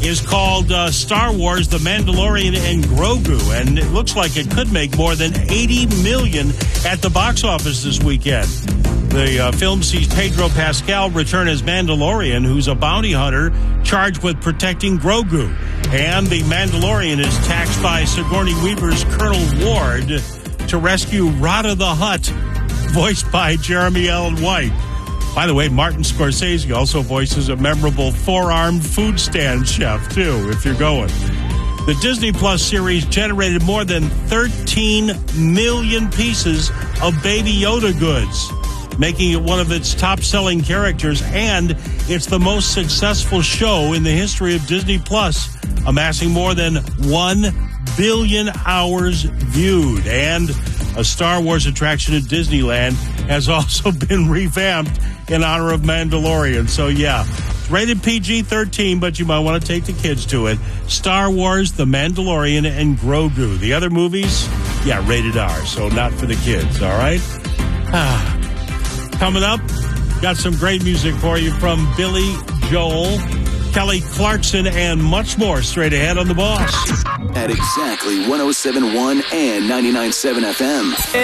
is called Star Wars, The Mandalorian and Grogu, and it looks like it could make more than $80 million at the box office this weekend. The film sees Pedro Pascal return as Mandalorian, who's a bounty hunter charged with protecting Grogu. And the Mandalorian is taxed by Sigourney Weaver's Colonel Ward to rescue Rada the Hutt, voiced by Jeremy Allen White. By the way, Martin Scorsese also voices a memorable four-armed food stand chef, too, if you're going. The Disney Plus series generated more than 13 million pieces of Baby Yoda goods, making it one of its top-selling characters, and it's the most successful show in the history of Disney Plus, amassing more than 1 billion hours viewed. And a Star Wars attraction at Disneyland has also been revamped in honor of Mandalorian. So, yeah, it's rated PG-13, but you might want to take the kids to it. Star Wars, The Mandalorian, and Grogu. The other movies, yeah, rated R, so not for the kids, all right? Coming up, got some great music for you from Billy Joel, Kelly Clarkson, and much more straight ahead on The Boss. At exactly 107.1 and 99.7 FM.